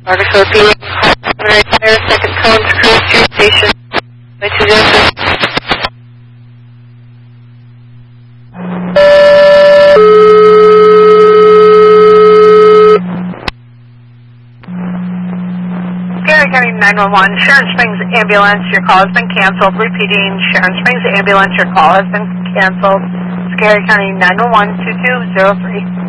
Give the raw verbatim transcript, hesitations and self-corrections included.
Article B, right there, second Collins Crew, two station, by two Joseph. Gary County nine one one, Sharon Springs ambulance, your call has been canceled. Repeating, Sharon Springs ambulance, your call has been canceled. Gary County nine one one, two two zero three.